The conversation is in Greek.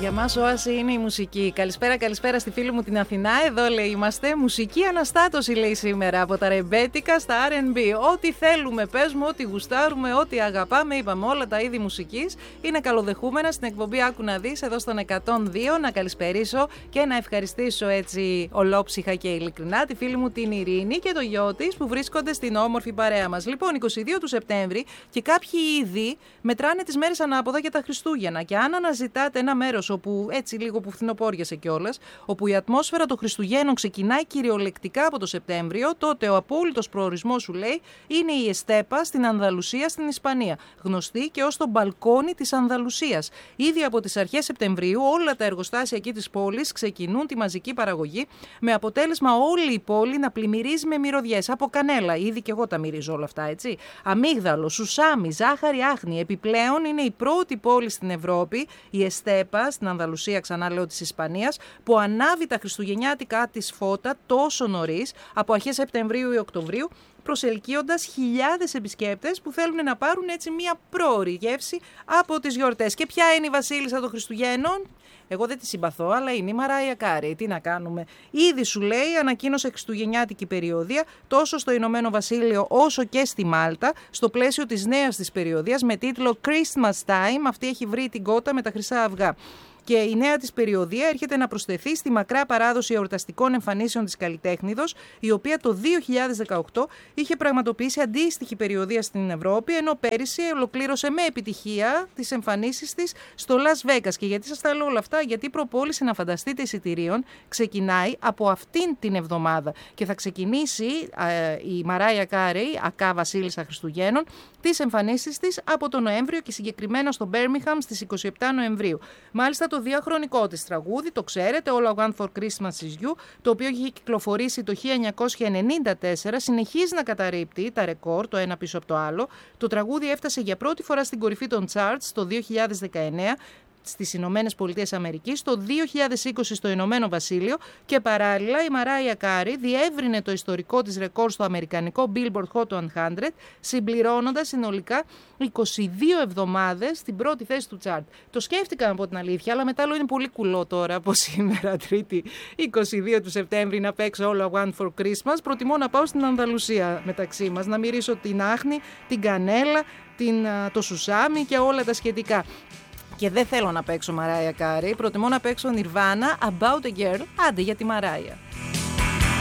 Για μας όαση είναι η μουσική. Καλησπέρα στη φίλη μου την Αθηνά. Εδώ λέει είμαστε. Μουσική αναστάτωση λέει σήμερα από τα ρεμπέτικα στα R&B. Ό,τι θέλουμε, παίζουμε, ό,τι γουστάρουμε, ό,τι αγαπάμε. Είπαμε όλα τα είδη μουσικής είναι καλοδεχούμενα στην εκπομπή Άκου να δεις εδώ στον 102. Να καλησπερίσω και να ευχαριστήσω έτσι ολόψυχα και ειλικρινά τη φίλη μου την Ειρήνη και το γιο της που βρίσκονται στην όμορφη παρέα μας. Λοιπόν, 22 του Σεπτέμβρη και κάποιοι ήδη μετράνε τις μέρες ανάποδα για τα Χριστούγεννα. Και αν αναζητάτε ένα μέρος όπου έτσι λίγο που φθινοπόριασε κιόλας, όπου η ατμόσφαιρα των Χριστουγέννων ξεκινάει κυριολεκτικά από το Σεπτέμβριο, τότε ο απόλυτος προορισμός σου λέει είναι η Εστέπα στην Ανδαλουσία στην Ισπανία. Γνωστή και ως το μπαλκόνι της Ανδαλουσίας. Ήδη από τις αρχές Σεπτεμβρίου όλα τα εργοστάσια εκεί της πόλης ξεκινούν τη μαζική παραγωγή, με αποτέλεσμα όλη η πόλη να πλημμυρίζει με μυρωδιές. Από κανέλα, ήδη και εγώ τα μυρίζω όλα αυτά, έτσι. Αμύγδαλο, σουσάμι, ζάχαρη άχνη. Επιπλέον είναι η πρώτη πόλη στην Ευρώπη, η Εστέπα, στην Ανδαλουσία, ξανά λέω της Ισπανίας, που ανάβει τα χριστουγεννιάτικά της φώτα τόσο νωρίς, από αρχές Σεπτεμβρίου ή Οκτωβρίου, προσελκύοντας χιλιάδες επισκέπτες που θέλουν να πάρουν έτσι μια πρόωρη γεύση από τις γιορτές. Και ποια είναι η βασίλισσα των Χριστουγέννων? Εγώ δεν τη συμπαθώ, αλλά είναι η Μαράια Κάρεϊ. Τι να κάνουμε. Ήδη σου λέει ανακοίνωσε χριστουγεννιάτικη περιοδία τόσο στο Ηνωμένο Βασίλειο όσο και στη Μάλτα, στο πλαίσιο της νέας της περιοδίας με τίτλο Christmas Time. Αυτή έχει βρει την κότα με τα χρυσά αυγά. Και η νέα της περιοδία έρχεται να προσθεθεί στη μακρά παράδοση εορταστικών εμφανίσεων της καλλιτέχνηδος, η οποία το 2018 είχε πραγματοποιήσει αντίστοιχη περιοδία στην Ευρώπη, ενώ πέρυσι ολοκλήρωσε με επιτυχία τις εμφανίσεις της στο Las Vegas. Και γιατί σας τα λέω όλα αυτά? Γιατί η προπόληση, να φανταστείτε, εισιτηρίων ξεκινάει από αυτήν την εβδομάδα. Και θα ξεκινήσει η Μαράια Κάρεϊ, ακά βασίλισσα Χριστουγέννων, τις εμφανίσεις της από τον Νοέμβριο και συγκεκριμένα στο Birmingham στις 27 Νοεμβρίου. Μάλιστα, το διαχρονικό της τραγούδι, το ξέρετε, All I Want for Christmas is You, το οποίο είχε κυκλοφορήσει το 1994, συνεχίζει να καταρρίπτει τα ρεκόρ το ένα πίσω από το άλλο. Το τραγούδι έφτασε για πρώτη φορά στην κορυφή των charts το 2019 στις Ηνωμένες Πολιτείες Αμερικής, το 2020 στο Ηνωμένο Βασίλειο και παράλληλα η Μαράια Κάρεϊ διεύρυνε το ιστορικό της ρεκόρ στο αμερικανικό Billboard Hot 100, συμπληρώνοντας συνολικά 22 εβδομάδες στην πρώτη θέση του chart. Το σκέφτηκα από την αλήθεια, αλλά μετά λέω είναι πολύ κουλό τώρα από σήμερα, Τρίτη 22 του Σεπτέμβρη, να παίξω All I Want for Christmas. Προτιμώ να πάω στην Ανδαλουσία μεταξύ μας, να μυρίσω την άχνη, την κανέλα, το σουσάμι και όλα τα σχετικά. Και δεν θέλω να παίξω Μαράια Κάρεϊ, προτιμώ να παίξω Nirvana, About a Girl, άντε για τη Μαράια.